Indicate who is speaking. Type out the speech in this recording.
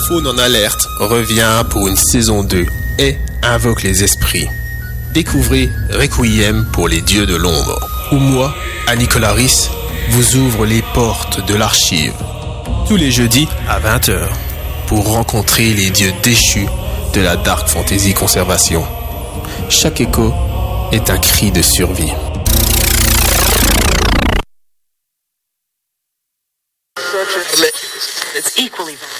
Speaker 1: Faune en alerte revient pour une saison 2 et invoque les esprits. Découvrez Requiem pour les dieux de l'ombre, où moi, Annie Colaris, vous ouvre les portes de l'archive. Tous les jeudis à 20h, pour rencontrer les dieux déchus de la Dark Fantasy Conservation. Chaque écho est un cri de survie.
Speaker 2: It's equally valid.